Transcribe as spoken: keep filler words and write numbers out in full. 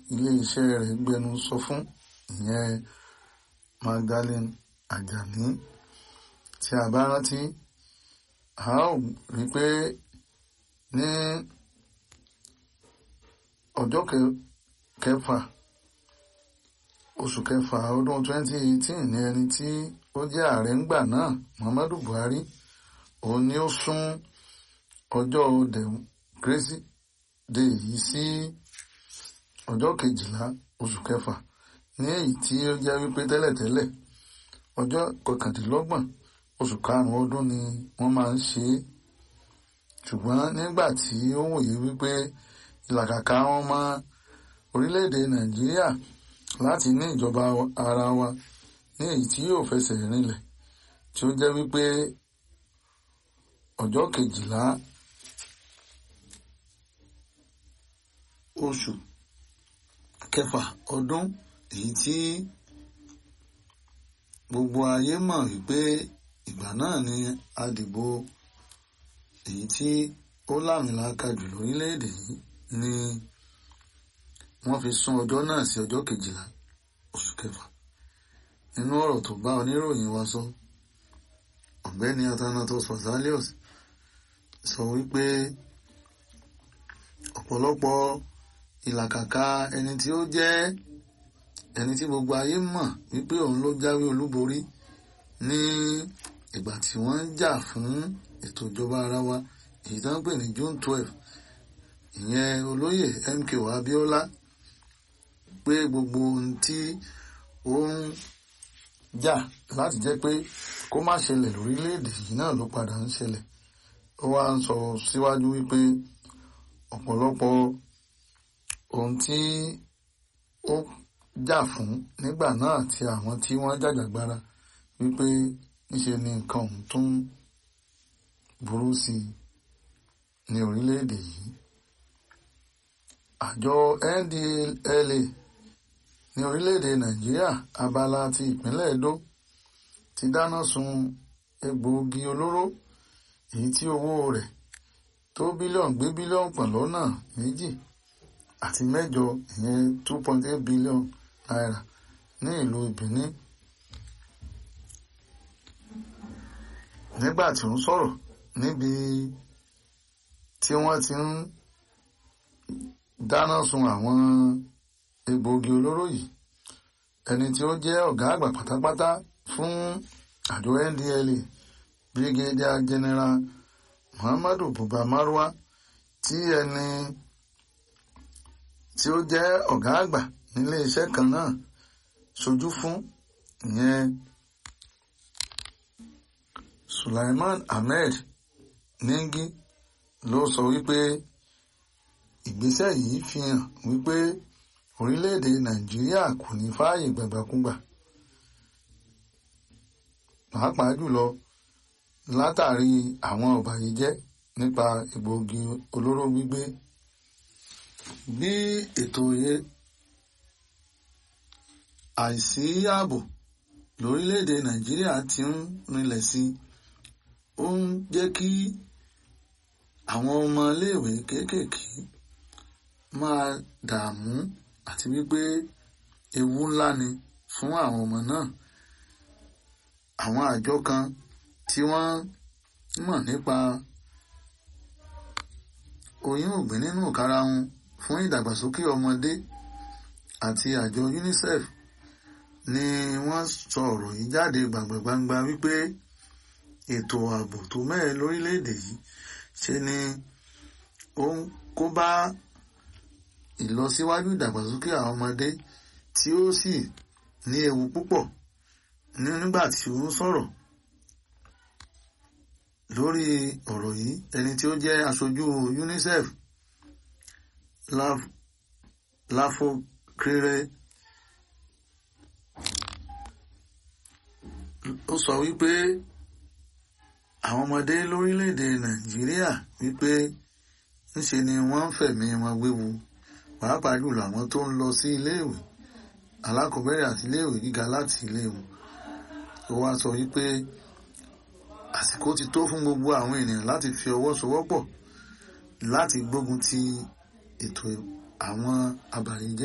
ilé-iṣẹ́ rẹ̀ gbẹnu sọ fún, ìyẹn Magdalene Ajani. Tí a bá rántí, a ó rí pé ní ọjọ́ kẹfà oṣù kẹfà ọdún twenty eighteen ní ẹni tí ó jẹ́ ààrẹ ńgbà náà, Muhammadu Buhari, òun ni ó sún ọjọ́ Democracy Day yìí sí ọjọ́ kejìlá oṣù kẹfà, ní èyí tí ó jẹ́ wípé tẹ́lẹ̀tẹ́lẹ̀ ọjọ́ kọkàndínlọ́gbọ̀n oṣù karùn-ún ọdún ni wọ́n máa ń ṣe é. Ṣùgbọ́n nígbà tí ó wòye wípé ìlàkàkà wọn mọ orílẹ̀-èdè Nàìjíríà láti ní ìjọba ara wa ní èyí tí yóò fẹsẹ̀ rinlẹ̀, tí ó jẹ́ wípé ọjọ́ kejìlá oṣù kẹfà ọdún, èyí tí gbogbo ayé mọ̀ wípé ìgbà náà ni àdìbò èyí tí ó láàmìlàaka jù lórílẹ̀-èdè yìí, ni wọ́n fi sún ọjọ́ náà sí ọjọ́ kejìlá oṣù kẹfà. Nínú ọ̀rọ̀ tó bá oníròyìn wa sọ, ọ̀gbẹ́ni Athanatos Fasalios sọ wípé ọ̀pọ̀lọpọ̀ ìlàkàkà ẹni tí ó jẹ́ ẹni tí gbogbo ayé mọ̀ wípé òun ló jáwé olúborí ní ìgbà tí wọ́n ń jà fún ètò ìjọba ara wa, èyí tó ń pè ní June twelve, ìyẹn olóyè M K O Abiola, pé gbogbo ohun tí ó ń jà láti jẹ́ pé kó má ṣẹlẹ̀ lórílẹ̀-èdè yìí náà ló padà ń ṣẹlẹ̀. Ó wá ń sọ síwájú wípé ọ̀pọ̀lọpọ̀ ohun tí ó jà fún nígbà náà àti àwọn tí wọ́n jàjàgbara wípé níṣe ni nǹkan ọ̀hún tún burú sí i ní orílẹ̀-èdè yìí. Àjọ N D L A ní orílẹ̀-èdè Nàìjíríà abala ti ìpínlẹ̀ Edo ti dáná sun egbòogi olóró èyí tí owó rẹ̀ tó bílíọ̀nù gbé bílíọ̀nù pọ̀ lọ́nà méjì àti mẹ́jọ, ìyẹn two point eight billion naira ní ìlú Benin. Nígbà tí ó ń sọ̀rọ̀ níbi tí wọ́n ti ń dáná sun àwọn egbòogi olóró yìí, ẹni tí ó jẹ́ ọ̀gá àgbà pátápátá fún àjọ N D L A, Brigadier General Muhammadu Buba Marwa, tí ẹni tí ó jẹ́ ọ̀gá àgbà nílé iṣẹ́ kan náà ṣojú fún, ìyẹn Sulaiman Ahmed Ningi, ló sọ wípé ìgbésẹ̀ yìí fi hàn wípé orílẹ̀-èdè Nàìjíríà kò ní fààyè gbàgbàkúgbà, pàápàá jùlọ látàrí àwọn ọ̀bàyéjẹ́ nípa egbòogi olóró gbígbé. Bí ètò yẹ àìsí ààbò lórílẹ̀-èdè Nàìjíríà ti ń rinlẹ̀ sí, ó ń jẹ́ kí àwọn ọmọ iléèwé kéékèèké máa dààmú, àti wípé ewu ńlá ni fún àwọn ọmọ náà. Àwọn àjọ kan tí wọ́n mọ̀ nípa oyún ògbìn nínú ìkarahun fún ìdàgbàsókè ọmọdé àti àjọ UNICEF ni wọ́n sọ ọ̀rọ̀ yìí jáde gbàngbàngbà wípé ètò ààbò tó mẹ́ẹ̀ lórílẹ̀-èdè yìí ṣe ni ó ń kó bá ìlọsíwájú ìdàgbàsókè àwọn ọmọdé, tí ó sì ní ewu púpọ̀. Nígbà tí ó ń sọ̀rọ̀ lórí ọ̀rọ̀ yìí, ẹni tí ó jẹ́ aṣojú UNICEF Láfọkéré ó sọ wípé àwọn ọmọdé lórílẹ̀-èdè Nàìjíríà wípé ńṣe ni wọ́n ń fẹ̀mí wọn wéwu, pàápàá jùlọ àwọn tó ń lọ sí iléèwé alákọ̀ọ́bẹ̀rẹ̀ àti iléèwé gíga láti ilé wọn. Ó wá sọ wípé àsìkò ti tó fún gbogbo àwọn ènìyàn láti fi ọwọ́ sowọ́pọ̀ láti gbógun ti ètò àwọn abàyéjẹ́